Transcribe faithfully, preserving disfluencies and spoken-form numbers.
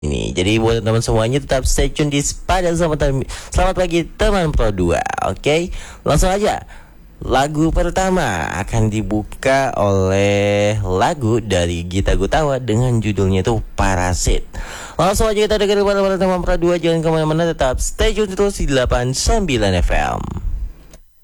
Ini jadi buat teman-teman semuanya tetap stay tune di pada selamat selamat pagi teman Pro dua. Oke, okay? Langsung aja. Lagu pertama akan dibuka oleh lagu dari Gita Gutawa dengan judulnya itu Parasit. Langsung aja kita dengerin pada teman Pro dua. Jangan kemana-mana, tetap stay tune terus di delapan puluh sembilan F M.